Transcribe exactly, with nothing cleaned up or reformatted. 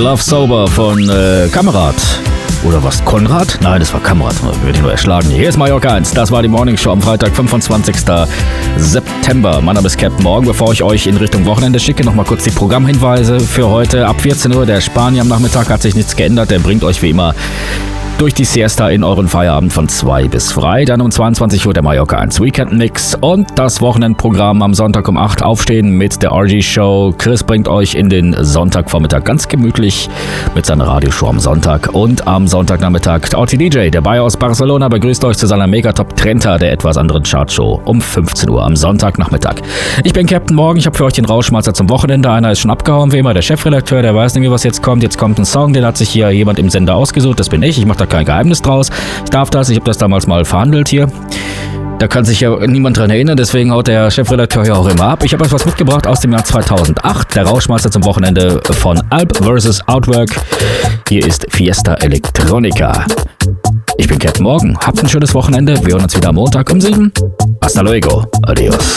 Love Sober von äh, Kamerad. Oder was, Konrad? Nein, das war Kamerad. Würde ich nur erschlagen. Hier ist Mallorca eins. Das war die Morning Show am Freitag, fünfundzwanzigsten September. Mein Name ist Captain Morgan. Bevor ich euch in Richtung Wochenende schicke, nochmal kurz die Programmhinweise für heute. Ab vierzehn Uhr, der Spanier am Nachmittag, hat sich nichts geändert. Der bringt euch wie immer durch die Siesta in euren Feierabend von zwei bis frei. Dann um zweiundzwanzig Uhr der Mallorca eins Weekend Mix und das Wochenendprogramm am Sonntag um acht aufstehen mit der R G Show. Chris bringt euch in den Sonntagvormittag ganz gemütlich mit seiner Radioshow am Sonntag und am Sonntagnachmittag Orti D J, der Bayer aus Barcelona, begrüßt euch zu seiner Megatop Trenta, der etwas anderen Chartshow um fünfzehn Uhr am Sonntagnachmittag. Ich bin Captain Morgan, ich habe für euch den Rauschmeister zum Wochenende. Einer ist schon abgehauen, wie immer, der Chefredakteur, der weiß nicht, was jetzt kommt. Jetzt kommt ein Song, den hat sich hier jemand im Sender ausgesucht, das bin ich. Ich mache da kein Geheimnis draus. Ich darf das, ich habe das damals mal verhandelt hier. Da kann sich ja niemand dran erinnern, deswegen haut der Chefredakteur ja auch immer ab. Ich habe euch was mitgebracht aus dem Jahr zweitausendacht, der Rauschmeister zum Wochenende von Alp versus Outwork. Hier ist Fiesta Electronica. Ich bin Captain Morgan, habt ein schönes Wochenende, wir hören uns wieder am Montag um sieben. Hasta luego, adios.